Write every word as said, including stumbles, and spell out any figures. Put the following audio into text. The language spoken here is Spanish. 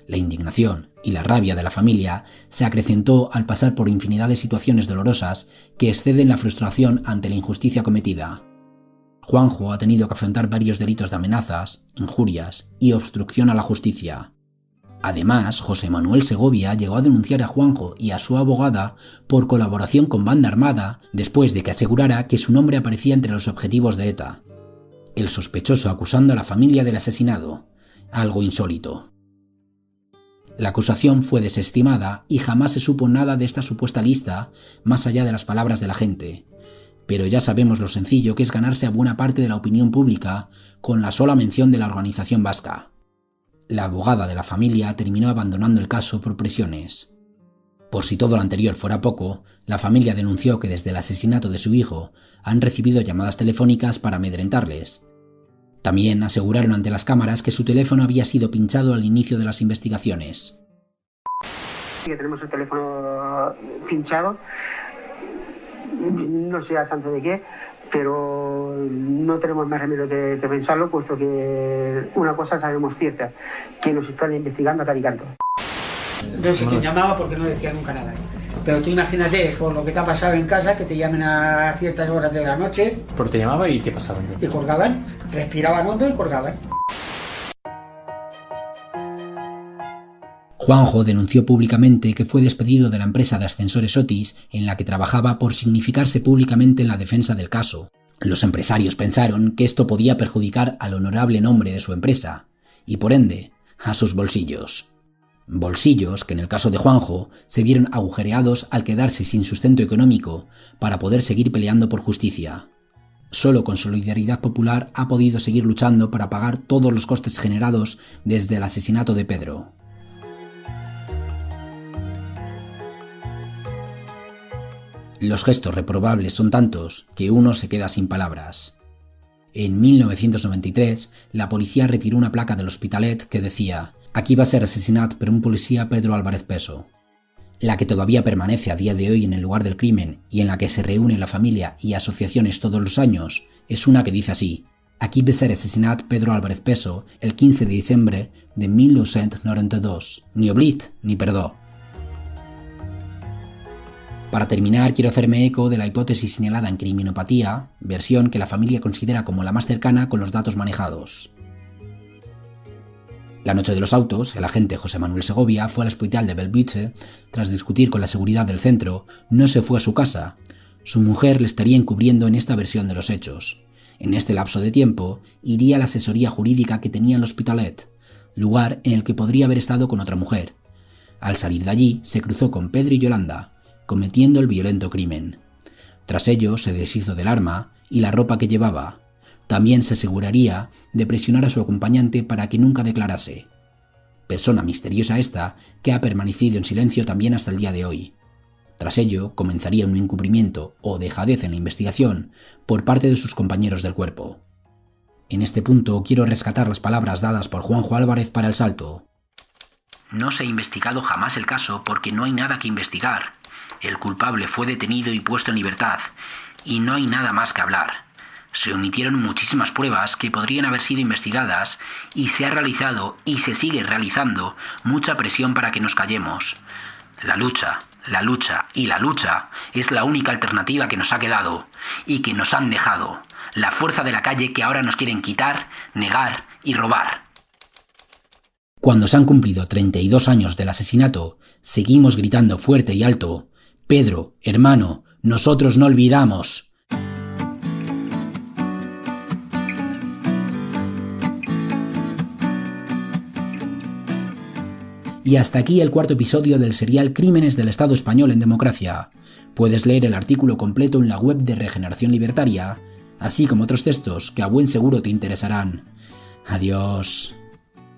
La indignación y la rabia de la familia se acrecentó al pasar por infinidad de situaciones dolorosas que exceden la frustración ante la injusticia cometida. Juanjo ha tenido que afrontar varios delitos de amenazas, injurias y obstrucción a la justicia. Además, José Manuel Segovia llegó a denunciar a Juanjo y a su abogada por colaboración con banda armada después de que asegurara que su nombre aparecía entre los objetivos de ETA. El sospechoso acusando a la familia del asesinado, algo insólito. La acusación fue desestimada y jamás se supo nada de esta supuesta lista más allá de las palabras de la gente. Pero ya sabemos lo sencillo que es ganarse a buena parte de la opinión pública con la sola mención de la organización vasca. La abogada de la familia terminó abandonando el caso por presiones. Por si todo lo anterior fuera poco, la familia denunció que desde el asesinato de su hijo han recibido llamadas telefónicas para amedrentarles. También aseguraron ante las cámaras que su teléfono había sido pinchado al inicio de las investigaciones. Que tenemos el teléfono pinchado, no sé a santo de qué, pero no tenemos más remedio que, que pensarlo, puesto que una cosa sabemos cierta, que nos están investigando a tal y canto. No sé quién llamaba porque no decía nunca nada. Pero tú imagínate, por lo que te ha pasado en casa, que te llamen a ciertas horas de la noche. ¿Por te llamaba y qué pasaba entonces? Y colgaban, respiraban hondo y colgaban. Juanjo denunció públicamente que fue despedido de la empresa de ascensores Otis en la que trabajaba por significarse públicamente en la defensa del caso. Los empresarios pensaron que esto podía perjudicar al honorable nombre de su empresa y, por ende, a sus bolsillos. Bolsillos que en el caso de Juanjo se vieron agujereados al quedarse sin sustento económico para poder seguir peleando por justicia. Solo con solidaridad popular ha podido seguir luchando para pagar todos los costes generados desde el asesinato de Pedro. Los gestos reprobables son tantos que uno se queda sin palabras. En mil novecientos noventa y tres, la policía retiró una placa del Hospitalet que decía «Aquí va a ser asesinat per un policía Pedro Álvarez Peso». La que todavía permanece a día de hoy en el lugar del crimen y en la que se reúne la familia y asociaciones todos los años es una que dice así «Aquí va a ser asesinat Pedro Álvarez Peso el quince de diciembre de mil novecientos noventa y dos. Ni oblit ni perdó». Para terminar, quiero hacerme eco de la hipótesis señalada en criminopatía, versión que la familia considera como la más cercana con los datos manejados. La noche de los autos, el agente José Manuel Segovia fue al hospital de Bellvitge. Tras discutir con la seguridad del centro, no se fue a su casa. Su mujer le estaría encubriendo en esta versión de los hechos. En este lapso de tiempo, iría a la asesoría jurídica que tenía el Hospitalet, lugar en el que podría haber estado con otra mujer. Al salir de allí, se cruzó con Pedro y Yolanda, cometiendo el violento crimen. Tras ello, se deshizo del arma y la ropa que llevaba. También se aseguraría de presionar a su acompañante para que nunca declarase. Persona misteriosa esta que ha permanecido en silencio también hasta el día de hoy. Tras ello, comenzaría un encubrimiento o dejadez en la investigación por parte de sus compañeros del cuerpo. En este punto quiero rescatar las palabras dadas por Juanjo Álvarez para El Salto. No se ha investigado jamás el caso porque no hay nada que investigar. El culpable fue detenido y puesto en libertad, y no hay nada más que hablar. Se omitieron muchísimas pruebas que podrían haber sido investigadas y se ha realizado y se sigue realizando mucha presión para que nos callemos. La lucha, la lucha y la lucha es la única alternativa que nos ha quedado y que nos han dejado. La fuerza de la calle que ahora nos quieren quitar, negar y robar. Cuando se han cumplido treinta y dos años del asesinato, seguimos gritando fuerte y alto: Pedro, hermano, nosotros no olvidamos. Y hasta aquí el cuarto episodio del serial Crímenes del Estado Español en Democracia. Puedes leer el artículo completo en la web de Regeneración Libertaria, así como otros textos que a buen seguro te interesarán. Adiós.